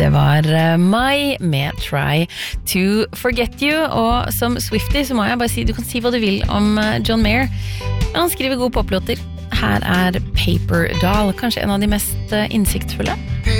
Det var Mai med Try to Forget You, og som Swiftie så må jeg bare si, du kan si hva du vil om John Mayer, men han skriver gode poplåter. Her er Paper Doll, kanskje en av de mest innsiktsfulle.